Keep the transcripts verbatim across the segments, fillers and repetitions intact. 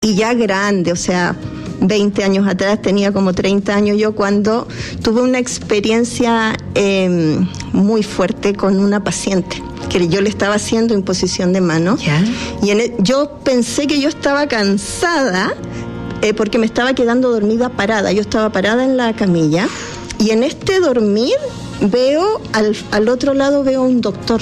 y ya grande, o sea, veinte años atrás, tenía como treinta años yo, cuando tuve una experiencia eh, muy fuerte con una paciente, que yo le estaba haciendo imposición de mano. ¿Ya? Y en el, yo pensé que yo estaba cansada eh, porque me estaba quedando dormida parada. Yo estaba parada en la camilla y en este dormir veo, al, al otro lado veo un doctor.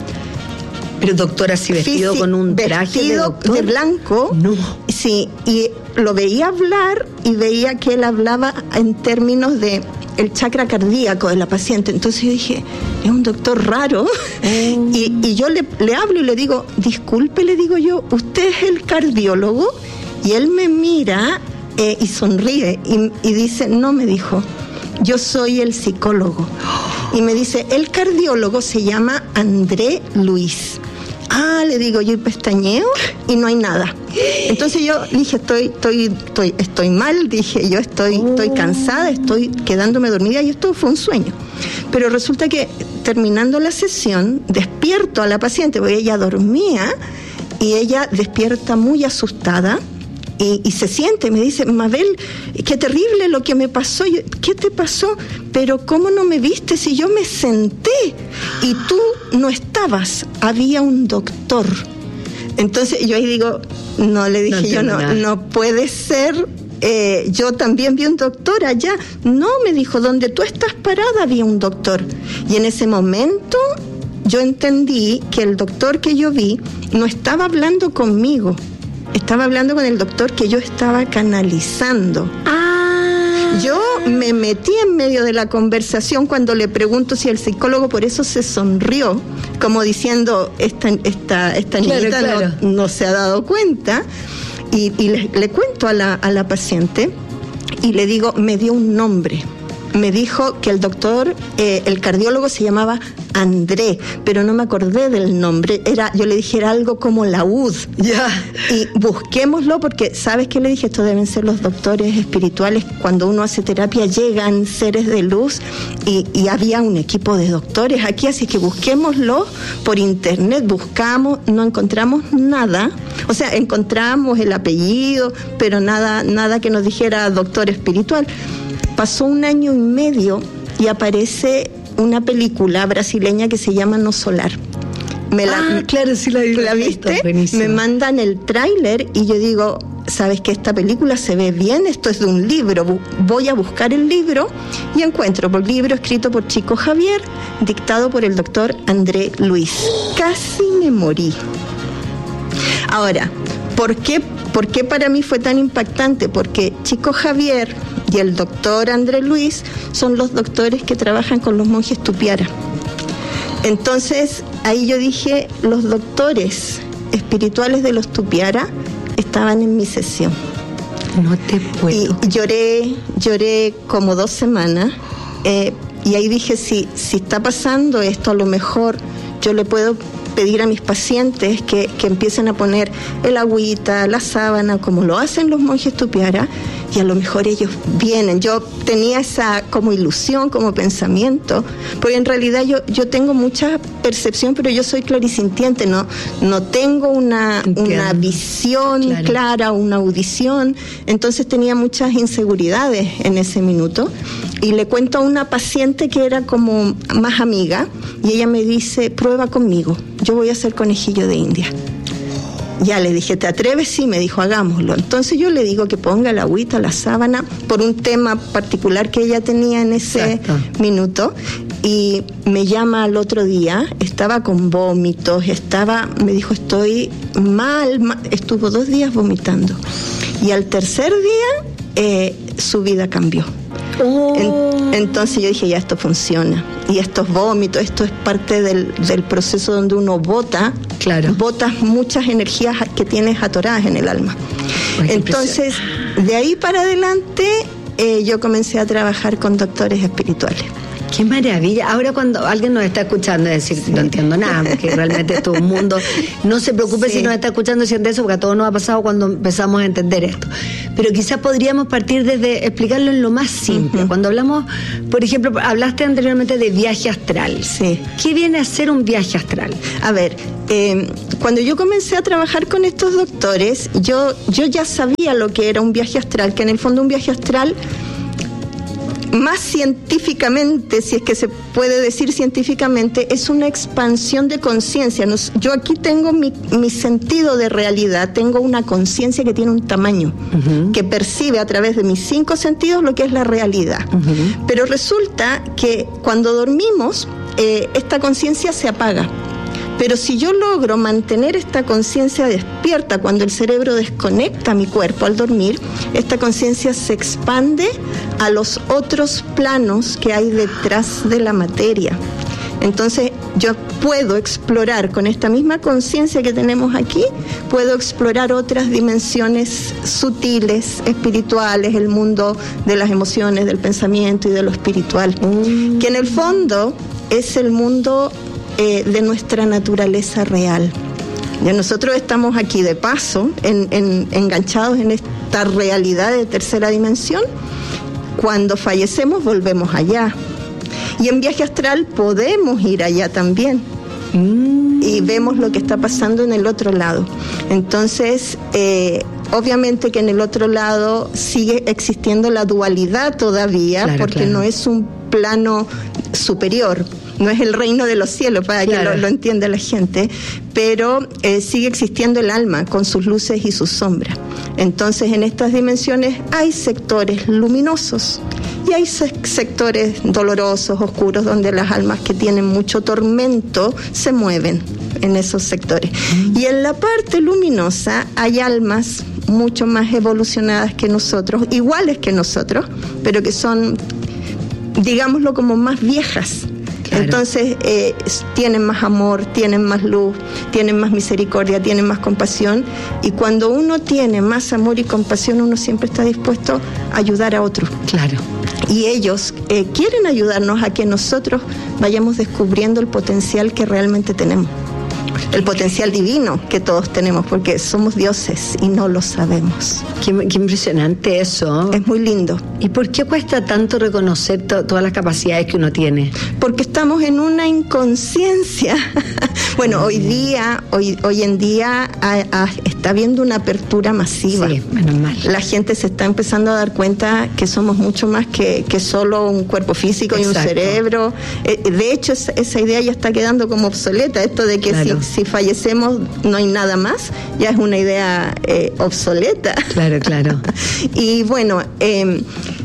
Pero doctor así vestido Físi- con un traje de doctor. de blanco. No. Sí, y lo veía hablar y veía que él hablaba en términos de el chakra cardíaco de la paciente. Entonces yo dije, es un doctor raro. Oh. Y, y yo le, le hablo y le digo, disculpe, le digo yo, ¿usted es el cardiólogo? Y él me mira eh, y sonríe y, y dice, no, me dijo, yo soy el psicólogo. Y me dice, el cardiólogo se llama André Luis. Ah, le digo yo, y pestañeo y no hay nada. Entonces yo dije, estoy, estoy, estoy, estoy mal, dije, yo estoy, estoy cansada, estoy quedándome dormida y esto fue un sueño. Pero resulta que terminando la sesión, despierto a la paciente, porque ella dormía y ella despierta muy asustada. Y, y se siente, me dice, Mabel, qué terrible lo que me pasó. Yo, ¿qué te pasó? Pero ¿cómo no me viste si yo me senté y tú no estabas? Había un doctor. Entonces yo ahí digo, no, le dije, no yo no, no puede ser. Eh, yo también vi un doctor allá. No, me dijo, donde tú estás parada había un doctor. Y en ese momento yo entendí que el doctor que yo vi no estaba hablando conmigo. Estaba hablando con el doctor que yo estaba canalizando. Ah. Yo me metí en medio de la conversación cuando le pregunto si el psicólogo por eso se sonrió, como diciendo, esta, esta, esta claro, niñita claro. No, no se ha dado cuenta. Y, y le, le cuento a la, a la paciente y le digo, me dio un nombre. Me dijo que el doctor, eh, el cardiólogo se llamaba André, pero no me acordé del nombre. Era, yo le dije, era algo como laúd. Ya. Y busquémoslo porque, ¿sabes qué le dije? Esto deben ser los doctores espirituales. Cuando uno hace terapia llegan seres de luz y, y había un equipo de doctores aquí, así que busquémoslo por internet. Buscamos, no encontramos nada. O sea, encontramos el apellido, pero nada, nada que nos dijera doctor espiritual. Pasó un año y medio y aparece una película brasileña que se llama No Solar. Me la, ah, claro, sí la vi. ¿La viste? Me mandan el tráiler y yo digo, ¿sabes qué? Esta película se ve bien, esto es de un libro. Voy a buscar el libro y encuentro el libro escrito por Chico Javier, dictado por el doctor André Luis. Casi me morí. Ahora, ¿por qué, ¿por qué para mí fue tan impactante? Porque Chico Javier y el doctor André Luis son los doctores que trabajan con los monjes Tupiara. Entonces, ahí yo dije, los doctores espirituales de los Tupiara estaban en mi sesión. No te puedo. Y lloré, lloré como dos semanas, eh, y ahí dije, si, si está pasando esto, a lo mejor yo le puedo pedir a mis pacientes que, que empiecen a poner el agüita, la sábana, como lo hacen los monjes Tupiara, y a lo mejor ellos vienen. Yo tenía esa como ilusión, como pensamiento, porque en realidad yo, yo tengo mucha percepción, pero yo soy clarisintiente, no, no tengo una, una visión claro. clara, una audición, entonces tenía muchas inseguridades en ese minuto. Y le cuento a una paciente que era como más amiga, y ella me dice, prueba conmigo, yo voy a hacer conejillo de India. Ya le dije, ¿te atreves? Sí, me dijo, hagámoslo. Entonces yo le digo que ponga la agüita, la sábana, por un tema particular que ella tenía en ese Exacto. minuto, y me llama al otro día, estaba con vómitos, estaba, me dijo, estoy mal, mal. Estuvo dos días vomitando. Y al tercer día, eh, su vida cambió. Oh. En, entonces yo dije, ya esto funciona. Y estos vómitos, esto es parte del, del proceso donde uno bota, claro. botas muchas energías que tienes atoradas en el alma. Ay, entonces, de ahí para adelante, eh, yo comencé a trabajar con doctores espirituales. ¡Qué maravilla! Ahora cuando alguien nos está escuchando, es decir, sí. no entiendo nada, porque realmente es todo un mundo. No se preocupe sí. si nos está escuchando y siente eso, porque a todos nos ha pasado cuando empezamos a entender esto. Pero quizás podríamos partir desde explicarlo en lo más simple. Uh-huh. Cuando hablamos, por ejemplo, hablaste anteriormente de viaje astral. Sí. ¿Qué viene a ser un viaje astral? A ver, eh, cuando yo comencé a trabajar con estos doctores, yo, yo ya sabía lo que era un viaje astral, que en el fondo un viaje astral, más científicamente, si es que se puede decir científicamente, es una expansión de conciencia. Nos, yo aquí tengo mi, mi sentido de realidad, tengo una conciencia que tiene un tamaño, uh-huh. que percibe a través de mis cinco sentidos lo que es la realidad. Uh-huh. Pero resulta que cuando dormimos, eh, esta conciencia se apaga. Pero si yo logro mantener esta conciencia despierta cuando el cerebro desconecta mi cuerpo al dormir, esta conciencia se expande a los otros planos que hay detrás de la materia. Entonces yo puedo explorar con esta misma conciencia que tenemos aquí, puedo explorar otras dimensiones sutiles, espirituales, el mundo de las emociones, del pensamiento y de lo espiritual, mm. que en el fondo es el mundo Eh, de nuestra naturaleza real. Ya nosotros estamos aquí de paso, en, en, enganchados en esta realidad de tercera dimensión. Cuando fallecemos volvemos allá. Y en viaje astral podemos ir allá también. Mm. Y vemos lo que está pasando en el otro lado. Entonces, eh, obviamente que en el otro lado sigue existiendo la dualidad todavía, claro, porque claro. no es un plano superior. No es el reino de los cielos, para claro. que lo, lo entienda la gente, pero eh, sigue existiendo el alma con sus luces y sus sombras. Entonces, en estas dimensiones hay sectores luminosos y hay sectores dolorosos, oscuros, donde las almas que tienen mucho tormento se mueven en esos sectores. Mm. Y en la parte luminosa hay almas mucho más evolucionadas que nosotros, iguales que nosotros, pero que son, digámoslo, como más viejas. Claro. Entonces eh, tienen más amor, tienen más luz, tienen más misericordia, tienen más compasión, y cuando uno tiene más amor y compasión, uno siempre está dispuesto a ayudar a otros. Claro. Y ellos eh, quieren ayudarnos a que nosotros vayamos descubriendo el potencial que realmente tenemos. El potencial divino que todos tenemos, porque somos dioses y no lo sabemos. Qué, qué impresionante eso. Es muy lindo. ¿Y por qué cuesta tanto reconocer to- todas las capacidades que uno tiene? Porque estamos en una inconsciencia. Bueno, hoy día, hoy, hoy en día a, a, está habiendo una apertura masiva. Sí, menos mal. La gente se está empezando a dar cuenta que somos mucho más que, que solo un cuerpo físico. Exacto. Y un cerebro. Eh, de hecho, esa, esa idea ya está quedando como obsoleta, esto de que claro. si, si fallecemos no hay nada más, ya es una idea eh, obsoleta. Claro, claro. Y bueno, eh,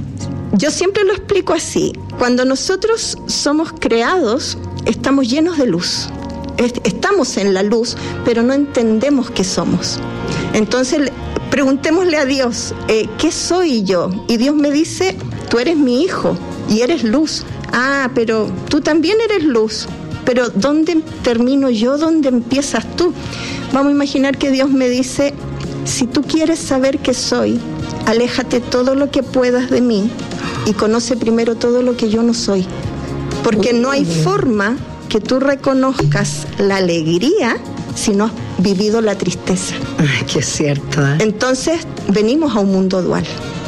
yo siempre lo explico así. Cuando nosotros somos creados, estamos llenos de luz. Estamos en la luz, pero no entendemos qué somos. Entonces, preguntémosle a Dios, eh, ¿qué soy yo? Y Dios me dice, tú eres mi hijo y eres luz. Ah, pero tú también eres luz. Pero ¿dónde termino yo? ¿Dónde empiezas tú? Vamos a imaginar que Dios me dice, si tú quieres saber qué soy, aléjate todo lo que puedas de mí y conoce primero todo lo que yo no soy. Porque no hay forma que tú reconozcas la alegría si no has vivido la tristeza. Ay, qué cierto, ¿eh? Entonces, venimos a un mundo dual.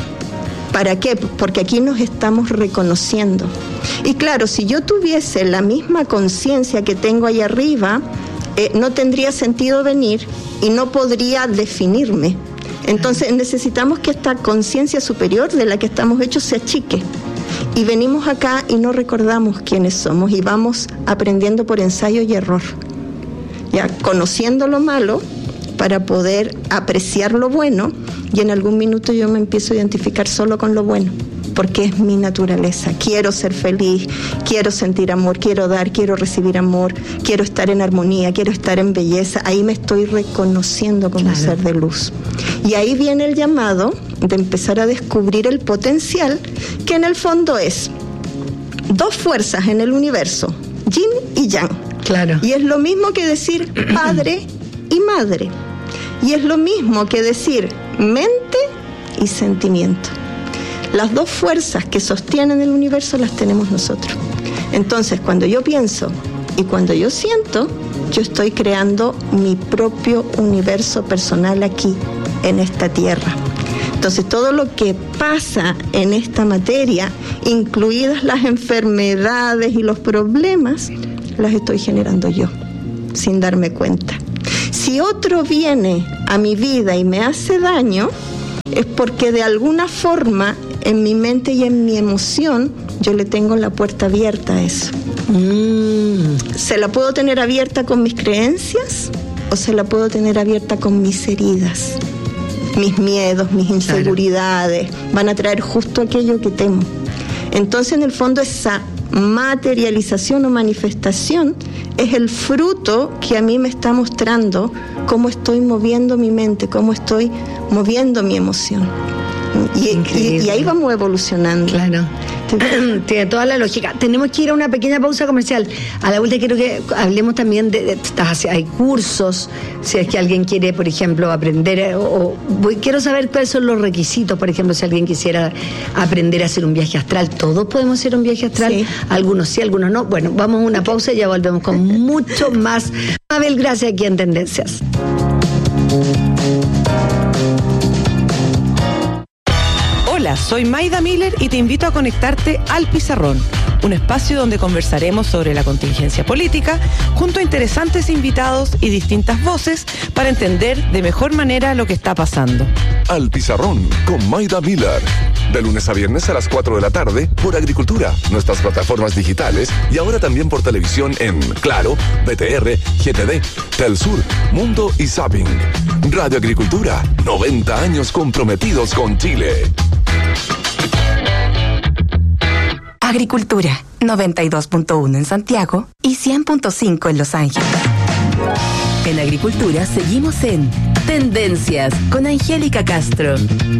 ¿Para qué? Porque aquí nos estamos reconociendo. Y claro, si yo tuviese la misma conciencia que tengo ahí arriba, eh, no tendría sentido venir y no podría definirme. Entonces necesitamos que esta conciencia superior de la que estamos hechos se achique. Y venimos acá y no recordamos quiénes somos y vamos aprendiendo por ensayo y error. Ya, conociendo lo malo para poder apreciar lo bueno, y en algún minuto yo me empiezo a identificar solo con lo bueno, porque es mi naturaleza. Quiero ser feliz, quiero sentir amor, quiero dar, quiero recibir amor, quiero estar en armonía, quiero estar en belleza. Ahí me estoy reconociendo como claro. ser de luz. Y ahí viene el llamado de empezar a descubrir el potencial, que en el fondo es dos fuerzas en el universo, yin y yang. Claro. Y es lo mismo que decir padre y madre. Y es lo mismo que decir mente y sentimiento. Las dos fuerzas que sostienen el universo las tenemos nosotros. Entonces, cuando yo pienso y cuando yo siento, yo estoy creando mi propio universo personal aquí, en esta tierra. Entonces, todo lo que pasa en esta materia, incluidas las enfermedades y los problemas, las estoy generando yo, sin darme cuenta. Si otro viene a mi vida y me hace daño, es porque de alguna forma, en mi mente y en mi emoción, yo le tengo la puerta abierta a eso. Mm. Se la puedo tener abierta con mis creencias o se la puedo tener abierta con mis heridas. Mis miedos, mis inseguridades, claro, van a traer justo aquello que temo. Entonces, en el fondo, esa materialización o manifestación es el fruto que a mí me está mostrando cómo estoy moviendo mi mente, cómo estoy moviendo mi emoción. Y, y, y ahí vamos evolucionando. Claro. Tiene toda la lógica. Tenemos que ir a una pequeña pausa comercial. A la vuelta quiero que hablemos también de, de, de hay cursos, si es que alguien quiere, por ejemplo, aprender, o, o voy, quiero saber cuáles son los requisitos, por ejemplo, si alguien quisiera aprender a hacer un viaje astral. ¿Todos podemos hacer un viaje astral? Sí. Algunos sí, algunos no. Bueno, vamos a una pausa y ya volvemos con mucho más. Mabel, gracias, aquí en Tendencias. Hola, soy Maida Miller y te invito a conectarte al Pizarrón, un espacio donde conversaremos sobre la contingencia política junto a interesantes invitados y distintas voces para entender de mejor manera lo que está pasando. Al Pizarrón con Maida Miller, de lunes a viernes a las cuatro de la tarde por Agricultura, nuestras plataformas digitales y ahora también por televisión en Claro, B T R, G T D, Telsur, Mundo y Zapping. Radio Agricultura, noventa años comprometidos con Chile. Agricultura, noventa y dos punto uno en Santiago y cien punto cinco en Los Ángeles. En Agricultura seguimos en Tendencias con Angélica Castro.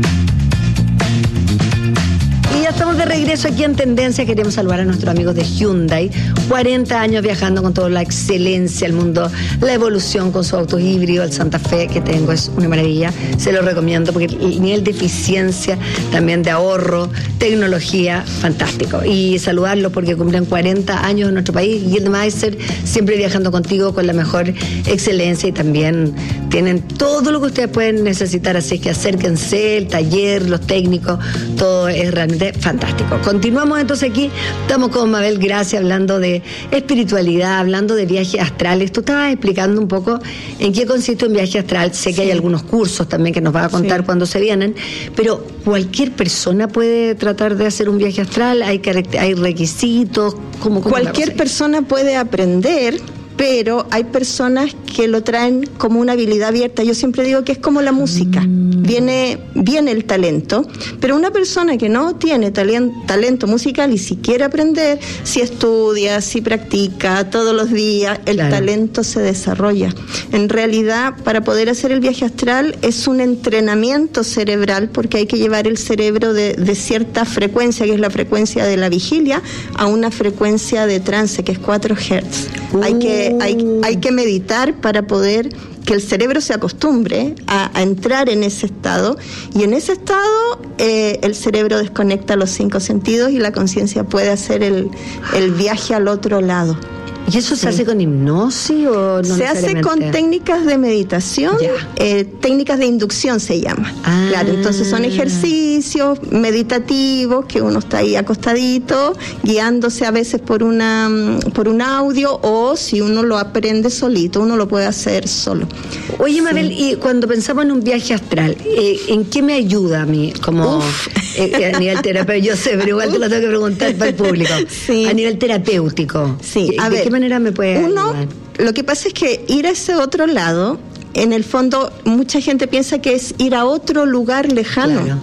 Y ya estamos de regreso aquí en Tendencia. Queremos saludar a nuestros amigos de Hyundai. cuarenta años viajando con toda la excelencia, el mundo, la evolución con su auto híbrido, el Santa Fe que tengo es una maravilla. Se lo recomiendo porque el nivel de eficiencia, también de ahorro, tecnología, fantástico. Y saludarlos porque cumplen cuarenta años en nuestro país. Gildemeister siempre viajando contigo con la mejor excelencia y también tienen todo lo que ustedes pueden necesitar. Así que acérquense, el taller, los técnicos, todo es realmente fantástico. Continuamos entonces aquí, estamos con Mabel Gracia hablando de espiritualidad, hablando de viajes astrales. Tú estabas explicando un poco en qué consiste un viaje astral. Sé que sí, hay algunos cursos también que nos vas a contar sí, cuando se vienen, pero ¿cualquier persona puede tratar de hacer un viaje astral? ¿Hay, hay requisitos? ¿Cómo, cómo Cualquier persona puede aprender, pero hay personas que lo traen como una habilidad abierta. Yo siempre digo que es como la música. Mm. Viene, viene el talento, pero una persona que no tiene talento, talento musical y si quiere aprender, si estudia, si practica todos los días, el claro, talento se desarrolla. En realidad, para poder hacer el viaje astral es un entrenamiento cerebral porque hay que llevar el cerebro de, de cierta frecuencia, que es la frecuencia de la vigilia, a una frecuencia de trance, que es cuatro hertz. Uh. Hay que Hay, hay que meditar para poder que el cerebro se acostumbre a, a entrar en ese estado y en ese estado eh, el cerebro desconecta los cinco sentidos y la conciencia puede hacer el, el viaje al otro lado. ¿Y eso sí, se hace con hipnosis o no? Se hace con técnicas de meditación, eh, técnicas de inducción se llama. Ah. Claro, entonces son ejercicios meditativos que uno está ahí acostadito, guiándose a veces por una por un audio o si uno lo aprende solito, uno lo puede hacer solo. Oye, Mabel, sí, y cuando pensamos en un viaje astral, eh, ¿en qué me ayuda a mí como eh, a nivel terapéutico? Yo sé, pero igual te lo tengo que preguntar para el público. Sí. A nivel terapéutico. Sí, a ¿de ver. qué manera me puede Uno, ayudar? Lo que pasa es que ir a ese otro lado, en el fondo, mucha gente piensa que es ir a otro lugar lejano. Claro.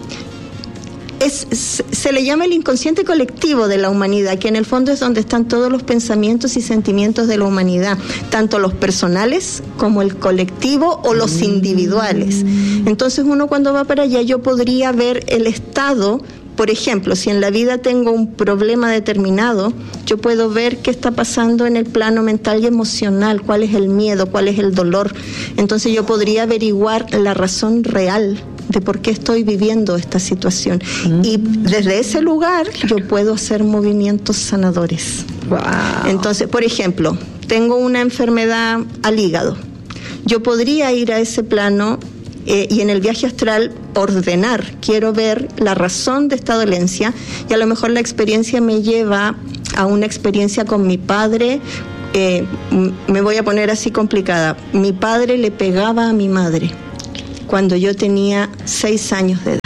Es, se le llama el inconsciente colectivo de la humanidad, que en el fondo es donde están todos los pensamientos y sentimientos de la humanidad, tanto los personales como el colectivo o los individuales. Entonces uno cuando va para allá, yo podría ver el estado. Por ejemplo, si en la vida tengo un problema determinado, yo puedo ver qué está pasando en el plano mental y emocional, cuál es el miedo, cuál es el dolor. Entonces yo podría averiguar la razón real de por qué estoy viviendo esta situación. Mm. Y desde ese lugar yo puedo hacer movimientos sanadores. Wow. Entonces, por ejemplo, tengo una enfermedad al hígado. Yo podría ir a ese plano eh, y en el viaje astral ordenar, quiero ver la razón de esta dolencia, y a lo mejor la experiencia me lleva a una experiencia con mi padre. Eh, me voy a poner así complicada. Mi padre le pegaba a mi madre cuando yo tenía seis años de edad.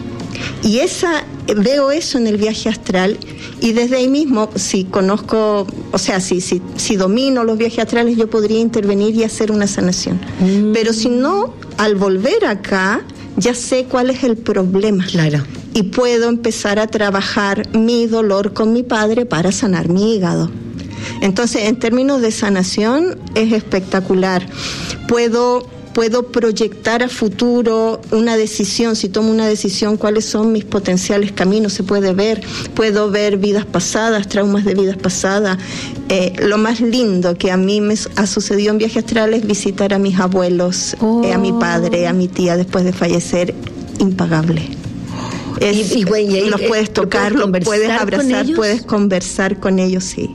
Y esa, veo eso en el viaje astral, y desde ahí mismo, si conozco, o sea, si, si, si domino los viajes astrales, yo podría intervenir y hacer una sanación. Mm. Pero si no, al volver acá, ya sé cuál es el problema. Claro. Y puedo empezar a trabajar mi dolor con mi padre para sanar mi hígado. Entonces, en términos de sanación, es espectacular. Puedo... Puedo proyectar a futuro una decisión, si tomo una decisión, cuáles son mis potenciales caminos, se puede ver. Puedo ver vidas pasadas, traumas de vidas pasadas. Eh, lo más lindo que a mí me ha sucedido en viaje astral es visitar a mis abuelos, oh. eh, a mi padre, a mi tía después de fallecer. Impagable. Es, y, y, güey, y, los eh, puedes tocar, los puedes abrazar, puedes conversar con ellos, sí.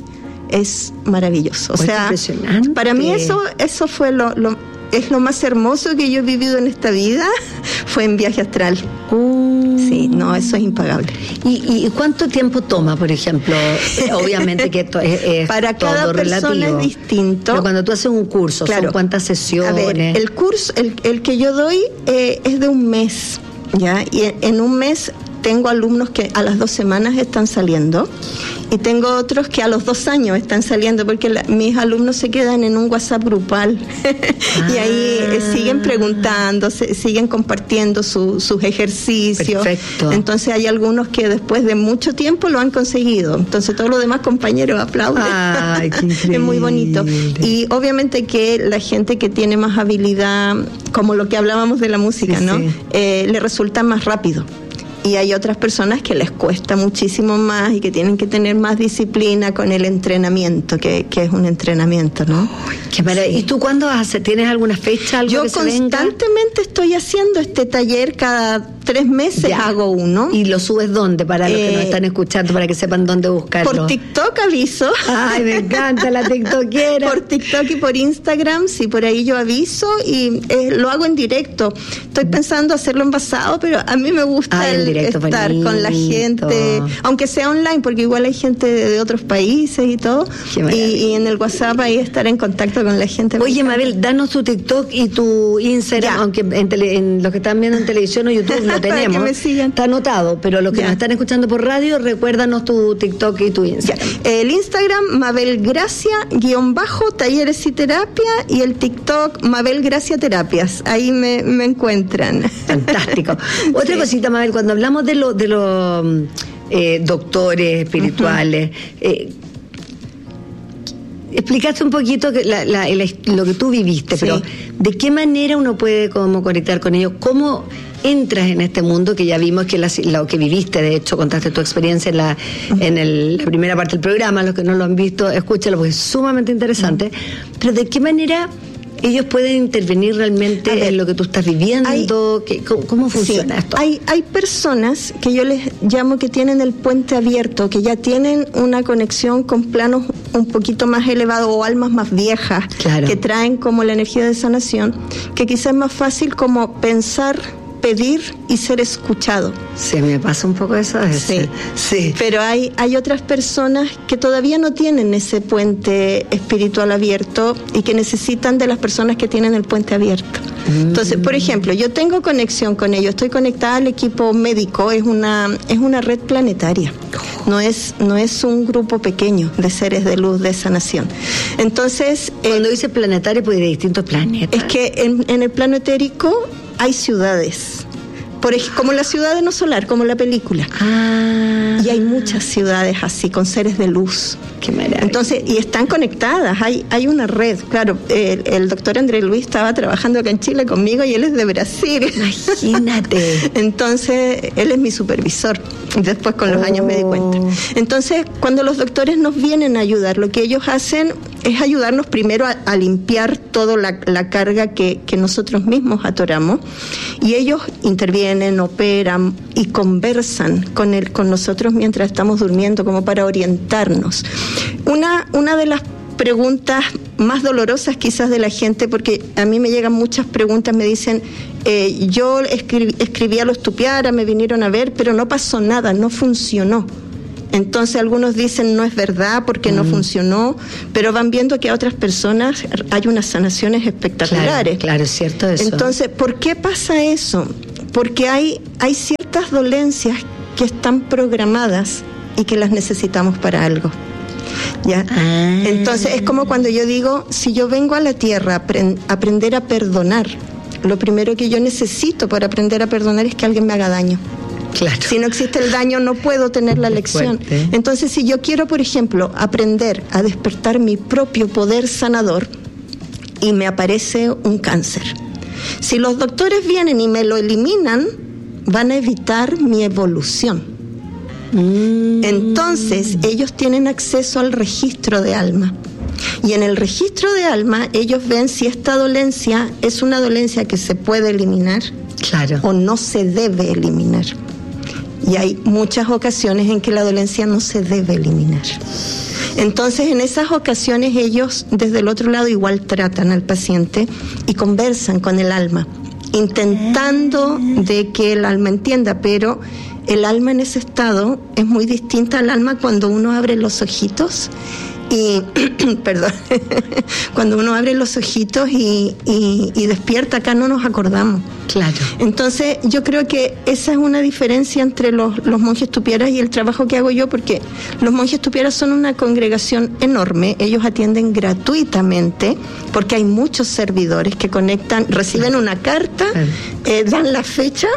Es maravilloso. O pues sea, para mí eso, eso fue lo... lo es lo más hermoso que yo he vivido en esta vida, fue en viaje astral. Uh. Sí, no, eso es impagable. ¿Y, y cuánto tiempo toma, por ejemplo? Obviamente que esto es, es para todo cada persona relativo. Es distinto. Pero cuando tú haces un curso, claro. ¿Son cuántas sesiones? A ver, el curso, el, el que yo doy eh, es de un mes, ¿ya? Y en, en un mes tengo alumnos que a las dos semanas están saliendo, y tengo otros que a los dos años están saliendo, porque la, mis alumnos se quedan en un WhatsApp grupal ah. y ahí eh, siguen preguntando, se, siguen compartiendo su, sus ejercicios. Perfecto. Entonces hay algunos que después de mucho tiempo lo han conseguido, entonces todos los demás compañeros aplauden. Ay, qué increíble. Es muy bonito. Y obviamente que la gente que tiene más habilidad, como lo que hablábamos de la música, sí, ¿no? Sí. Eh, le resulta más rápido. Y hay otras personas que les cuesta muchísimo más y que tienen que tener más disciplina con el entrenamiento, que, que es un entrenamiento, ¿no? Uy, qué maravilla. Sí. ¿Y tú cuándo vas a hacer? ¿Tienes alguna fecha? Algo Yo que se constantemente venga? Estoy haciendo este taller, cada tres meses ya. Hago uno. ¿Y lo subes dónde? Para los eh, que nos están escuchando, para que sepan dónde buscarlo. Por TikTok aviso. Ay, me encanta la tiktokera. Por TikTok y por Instagram, sí, por ahí yo aviso y eh, lo hago en directo. Estoy pensando hacerlo envasado, pero a mí me gusta Ay, el, directo, estar bonito. Con la gente, aunque sea online, porque igual hay gente de, de otros países y todo, y, y en el WhatsApp ahí estar en contacto con la gente. Oye, Mabel, danos tu TikTok y tu Instagram, ya. Aunque en, tele, en los que están viendo en televisión o YouTube lo tenemos, que me sigan. Está anotado, pero los que ya. Nos están escuchando por radio, recuérdanos tu TikTok y tu Instagram. Ya. El Instagram, Mabel Gracia, guión bajo, talleres y terapia, y el TikTok, Mabel Gracia Terapias. Ahí me, me encuentran. Fantástico. Otra sí. Cosita, Mabel, cuando hablamos de lo, de los eh, doctores espirituales, uh-huh. eh, explicaste un poquito que la, la, la, lo que tú viviste, sí. Pero ¿de qué manera uno puede como conectar con ellos? ¿Cómo entras en este mundo que ya vimos que la, lo que viviste? De hecho, contaste tu experiencia en la, uh-huh. en el, la primera parte del programa. Los que no lo han visto, escúchalo porque es sumamente interesante. Uh-huh. Pero ¿de qué manera ellos pueden intervenir realmente ver, en lo que tú estás viviendo? Hay, ¿Qué, cómo, ¿Cómo funciona sí, esto? Hay, hay personas que yo les llamo que tienen el puente abierto, que ya tienen una conexión con planos un poquito más elevados o almas más viejas, claro. Que traen como la energía de sanación, que quizás es más fácil como pensar, pedir y ser escuchado. Sí, me pasa un poco eso. Sí, sí. Pero hay, hay otras personas que todavía no tienen ese puente espiritual abierto y que necesitan de las personas que tienen el puente abierto. Mm. Entonces, por ejemplo, yo tengo conexión con ellos, estoy conectada al equipo médico, es una, es una red planetaria. No es, no es un grupo pequeño de seres de luz de sanación. Entonces, cuando eh, dice planetario, pues de distintos planetas. Es que en, en el plano etérico hay ciudades, por ejemplo, como la ciudad de No Solar, como la película. Ah. Y hay muchas ciudades así, con seres de luz. Qué maravilla. Entonces, y están conectadas, hay, hay una red. Claro, el, el doctor André Luis estaba trabajando acá en Chile conmigo y él es de Brasil. Imagínate. Entonces, él es mi supervisor. Después con los oh. años me di cuenta. Entonces, cuando los doctores nos vienen a ayudar, lo que ellos hacen es ayudarnos primero a, a limpiar toda la, la carga que, que nosotros mismos atoramos, y ellos intervienen, operan y conversan con el, con nosotros mientras estamos durmiendo, como para orientarnos. Una, una de las preguntas más dolorosas quizás de la gente, porque a mí me llegan muchas preguntas, me dicen, eh, yo escribí, escribí a los Tupiara, me vinieron a ver, pero no pasó nada, no funcionó. Entonces algunos dicen no es verdad porque mm. no funcionó, pero van viendo que a otras personas hay unas sanaciones espectaculares. Claro, claro, es cierto eso. Entonces, ¿por qué pasa eso? Porque hay, hay ciertas dolencias que están programadas y que las necesitamos para algo. ¿Ya? Ah. Entonces es como cuando yo digo, si yo vengo a la tierra a aprend- aprender a perdonar, lo primero que yo necesito para aprender a perdonar es que alguien me haga daño. Claro. Si no existe el daño, no puedo tener la lección. Fuerte. Entonces, si yo quiero, por ejemplo, aprender a despertar mi propio poder sanador y me aparece un cáncer, si los doctores vienen y me lo eliminan, van a evitar mi evolución. Mm. Entonces, ellos tienen acceso al registro de alma. Y en el registro de alma, ellos ven si esta dolencia es una dolencia que se puede eliminar, claro, o no se debe eliminar. Y hay muchas ocasiones en que la dolencia no se debe eliminar. Entonces, en esas ocasiones, ellos desde el otro lado igual tratan al paciente y conversan con el alma, intentando de que el alma entienda, pero el alma en ese estado es muy distinta al alma cuando uno abre los ojitos y, perdón, cuando uno abre los ojitos y, y, y despierta, acá no nos acordamos. Claro. Entonces, yo creo que esa es una diferencia entre los, los monjes tupieras y el trabajo que hago yo, porque los monjes tupieras son una congregación enorme, ellos atienden gratuitamente, porque hay muchos servidores que conectan, reciben una carta, eh, dan la fecha.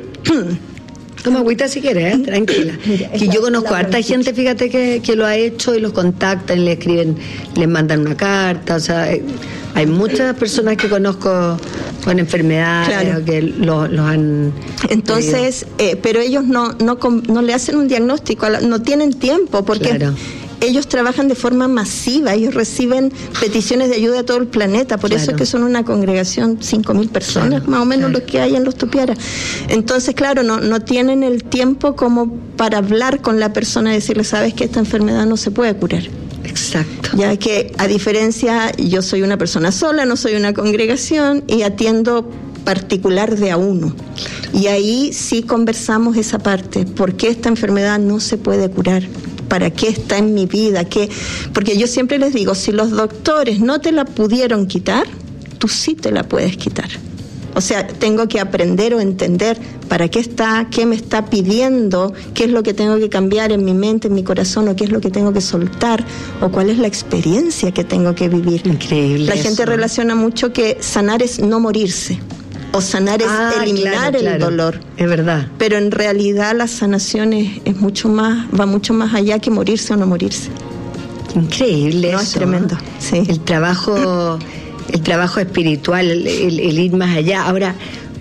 Toma agüita si quieres, ¿eh? Tranquila. Que yo conozco a harta gente, fíjate, que, que lo ha hecho y los contactan, le escriben, les mandan una carta, o sea, hay muchas personas que conozco con enfermedades, claro, que los lo han... Entonces, eh, pero ellos no, no, no le hacen un diagnóstico, no tienen tiempo, porque... Claro. Ellos trabajan de forma masiva, ellos reciben peticiones de ayuda de todo el planeta, por claro. eso es que son una congregación, cinco mil personas, claro, más o menos claro. lo que hay en los Tupiara. Entonces, claro, no, no tienen el tiempo como para hablar con la persona y decirle, sabes que esta enfermedad no se puede curar. Exacto. Ya que, a diferencia, yo soy una persona sola, no soy una congregación y atiendo particular de a uno. Y ahí sí conversamos esa parte, ¿por qué esta enfermedad no se puede curar? ¿Para qué está en mi vida? ¿Qué? Porque yo siempre les digo, si los doctores no te la pudieron quitar, tú sí te la puedes quitar. O sea, tengo que aprender o entender para qué está, qué me está pidiendo, qué es lo que tengo que cambiar en mi mente, en mi corazón, o qué es lo que tengo que soltar, o cuál es la experiencia que tengo que vivir. Increíble. La eso. gente relaciona mucho que sanar es no morirse. O sanar es ah, eliminar claro, el claro. dolor. Es verdad. Pero en realidad la sanación es, es mucho más, va mucho más allá que morirse o no morirse. Increíble. No, eso, es tremendo. Sí. El trabajo, el trabajo espiritual, el, el, el ir más allá. Ahora,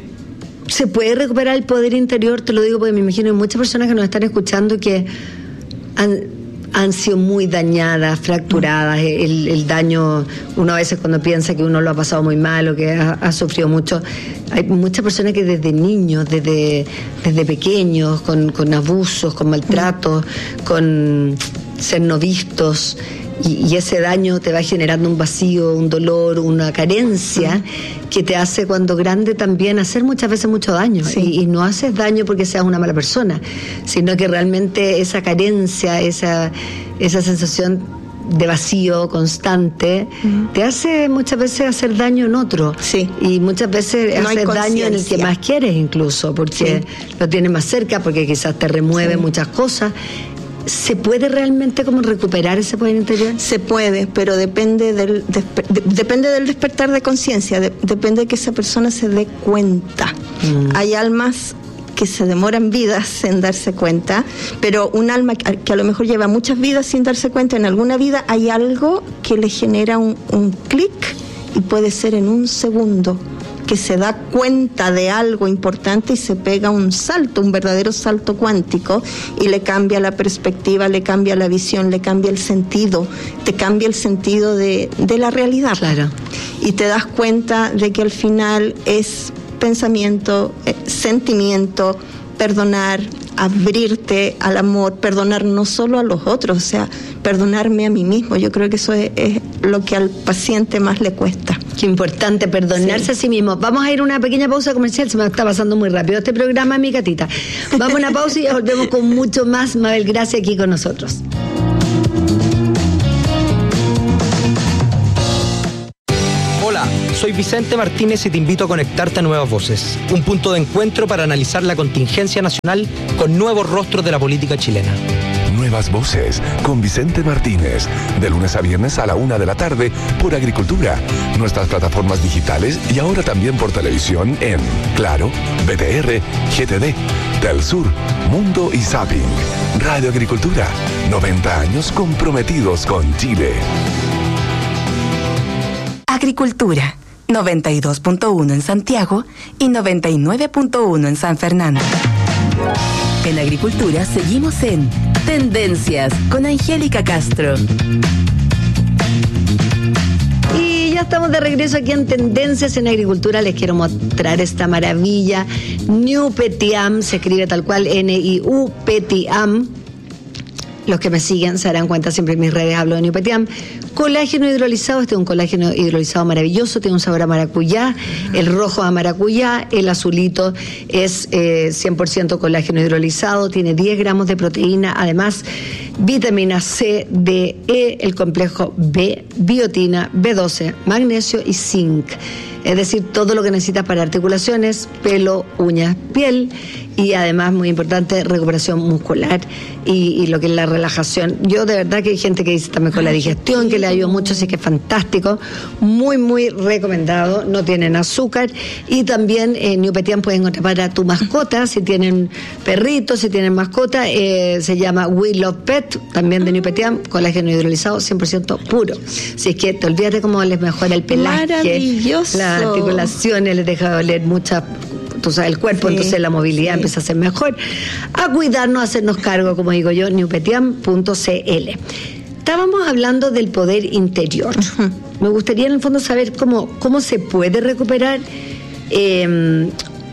¿se puede recuperar el poder interior? Te lo digo porque me imagino hay muchas personas que nos están escuchando que han han sido muy dañadas, fracturadas, el, el daño, uno a veces cuando piensa que uno lo ha pasado muy mal o que ha, ha sufrido mucho, hay muchas personas que desde niños, desde, desde pequeños, con, con abusos, con maltratos, con ser no vistos, y, y ese daño te va generando un vacío, un dolor, una carencia que te hace cuando grande también hacer muchas veces mucho daño. Sí. Y, y no haces daño porque seas una mala persona, sino que realmente esa carencia, esa, esa sensación de vacío constante, uh-huh. te hace muchas veces hacer daño en otro. Sí. Y muchas veces no hacer daño en el que más quieres incluso, porque sí. lo tienes más cerca, porque quizás te remueve sí. muchas cosas. ¿Se puede realmente como recuperar ese poder interior? Se puede, pero depende del despe- de, depende del despertar de conciencia, de, depende de que esa persona se dé cuenta. Mm. Hay almas que se demoran vidas en darse cuenta, pero un alma que, que a lo mejor lleva muchas vidas sin darse cuenta, en alguna vida hay algo que le genera un, un clic y puede ser en un segundo, que se da cuenta de algo importante y se pega un salto, un verdadero salto cuántico, y le cambia la perspectiva, le cambia la visión, le cambia el sentido, te cambia el sentido de, de la realidad. Claro. Y te das cuenta de que al final es pensamiento, eh, sentimiento, perdonar, abrirte al amor, perdonar no solo a los otros, o sea, perdonarme a mí mismo. Yo creo que eso es, es lo que al paciente más le cuesta. Qué importante, perdonarse sí. a sí mismo. Vamos a ir a una pequeña pausa comercial, se me está pasando muy rápido este programa, mi gatita. Vamos a una pausa y volvemos con mucho más. Mabel Gracia aquí con nosotros. Hola, soy Vicente Martínez y te invito a conectarte a Nuevas Voces, un punto de encuentro para analizar la contingencia nacional con nuevos rostros de la política chilena. Nuevas Voces con Vicente Martínez, de lunes a viernes a la una de la tarde por Agricultura, nuestras plataformas digitales y ahora también por televisión en Claro, B T R, G T D, Telsur, Mundo y Zapping. Radio Agricultura, noventa años comprometidos con Chile. Agricultura, noventa y dos punto uno en Santiago y noventa y nueve punto uno en San Fernando. En Agricultura seguimos en Tendencias con Angélica Castro. Y ya estamos de regreso aquí en Tendencias en Agricultura. Les quiero mostrar esta maravilla. Niupetiam, se escribe tal cual, N I U Petiam. Los que me siguen se darán cuenta, siempre en mis redes hablo de Niupetiam. Colágeno hidrolizado, este es un colágeno hidrolizado maravilloso, tiene un sabor a maracuyá, el rojo a maracuyá, el azulito es eh, cien por ciento colágeno hidrolizado, tiene diez gramos de proteína, además vitamina C, D, E, el complejo B, biotina, B doce, magnesio y zinc. Es decir, todo lo que necesitas para articulaciones, pelo, uñas, piel y además, muy importante, recuperación muscular y, y lo que es la relajación. Yo de verdad que hay gente que dice también con la digestión, que le ayuda mucho, así que es fantástico. Muy, muy recomendado. No tienen azúcar y también en eh, Niupetiam pueden encontrar para tu mascota, si tienen perritos, si tienen mascota, eh, se llama We Love Pet, también de Niupetiam, colágeno hidrolizado, cien por ciento puro. Así que te olvídate cómo les mejora el pelaje. Maravilloso. Las articulaciones, les deja doler mucha, tú sabes, el cuerpo, sí, entonces la movilidad sí. empieza a ser mejor. A cuidarnos, a hacernos cargo, como digo yo, niupetiam punto c l. Estábamos hablando del poder interior. Uh-huh. Me gustaría en el fondo saber cómo, cómo se puede recuperar eh,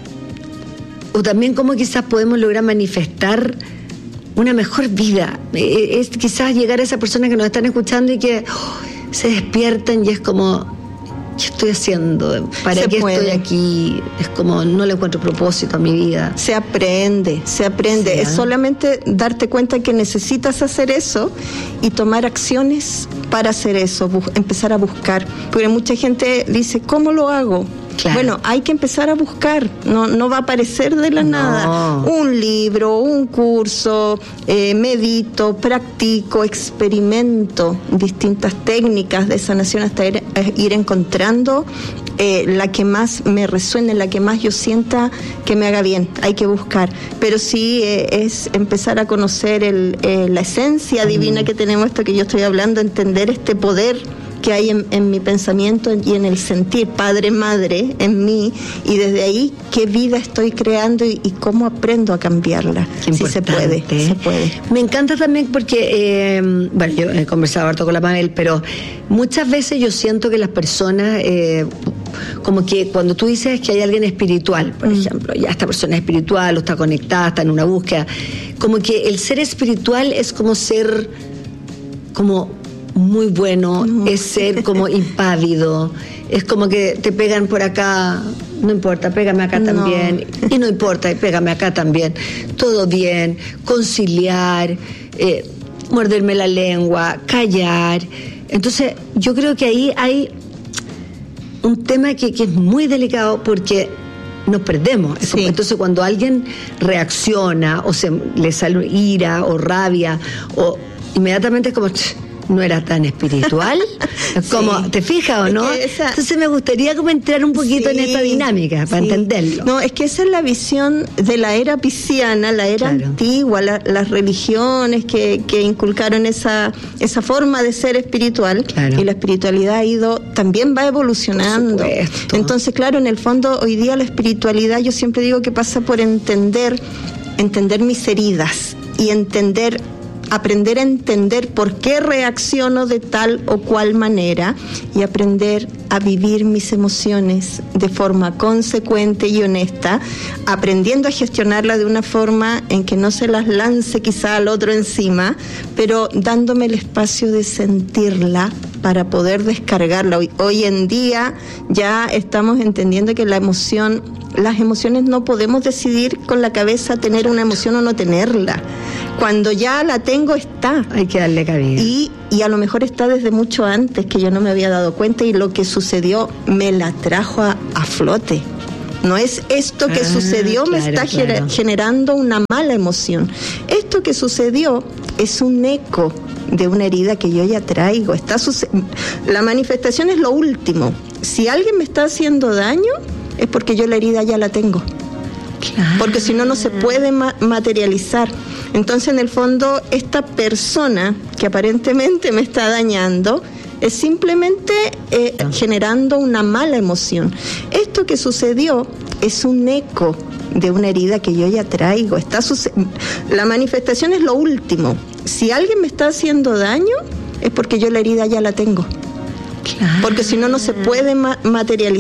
o también cómo quizás podemos lograr manifestar una mejor vida. Eh, es quizás llegar a esa persona que nos están escuchando y que oh, se despiertan y es como, ¿qué estoy haciendo? ¿Para se qué puede. Estoy aquí? Es como, no le encuentro propósito a mi vida. Se aprende, se aprende. Sí, ¿eh? Es solamente darte cuenta que necesitas hacer eso y tomar acciones para hacer eso, bu- empezar a buscar. Porque mucha gente dice, ¿cómo lo hago? Claro. Bueno, hay que empezar a buscar, no, no va a aparecer de la no. nada. Un libro, un curso, eh, medito, practico, experimento distintas técnicas de sanación hasta ir, ir encontrando eh, la que más me resuene, la que más yo sienta que me haga bien. Hay que buscar, pero sí eh, es empezar a conocer el, eh, la esencia divina mm. que tenemos, esto que yo estoy hablando, entender este poder que hay en, en mi pensamiento y en el sentir, padre, madre, en mí, y desde ahí qué vida estoy creando y, y cómo aprendo a cambiarla. Qué sí se puede, se puede. Me encanta también porque, eh, bueno, yo he conversado harto con la Mabel, pero muchas veces yo siento que las personas, eh, como que cuando tú dices que hay alguien espiritual, por mm. ejemplo, ya esta persona es espiritual o está conectada, está en una búsqueda, como que el ser espiritual es como ser, como muy bueno, uh-huh. es ser como impávido, es como que te pegan por acá, no importa, pégame acá no. también, y no importa, pégame acá también, todo bien, conciliar, eh, morderme la lengua, callar. Entonces yo creo que ahí hay un tema que, que es muy delicado porque nos perdemos. Sí. Entonces cuando alguien reacciona o se le sale ira o rabia, o inmediatamente es como, no era tan espiritual, como, sí. ¿te fijas o no? Es esa... Entonces me gustaría como entrar un poquito sí, en esta dinámica para sí. entenderlo. No, es que esa es la visión de la era pisciana, la era claro. antigua, la, las religiones que, que inculcaron esa, esa forma de ser espiritual, claro. y la espiritualidad ha ido, también va evolucionando. Entonces, claro, en el fondo, hoy día la espiritualidad, yo siempre digo que pasa por entender, entender mis heridas y entender aprender a entender por qué reacciono de tal o cual manera y aprender a vivir mis emociones de forma consecuente y honesta, aprendiendo a gestionarla de una forma en que no se las lance quizá al otro encima, pero dándome el espacio de sentirla para poder descargarla. Hoy, hoy en día ya estamos entendiendo que la emoción, las emociones no podemos decidir con la cabeza tener una emoción o no tenerla. Cuando ya la tengo, está. Hay que darle cabida. Y, y a lo mejor está desde mucho antes, que yo no me había dado cuenta, y lo que sucedió me la trajo a, a flote. No es esto que ah, sucedió claro, me está claro. generando una mala emoción. Esto que sucedió es un eco de una herida que yo ya traigo. Está suce- la manifestación es lo último. Si alguien me está haciendo daño, es porque yo la herida ya la tengo. Claro. Porque si no, no se puede ma- materializar. Entonces, en el fondo, esta persona que aparentemente me está dañando es simplemente eh, generando una mala emoción. Esto que sucedió es un eco de una herida que yo ya traigo. Está suce- la manifestación es lo último. Si alguien me está haciendo daño, es porque yo la herida ya la tengo. Claro. Porque si no, no se puede ma- materializar.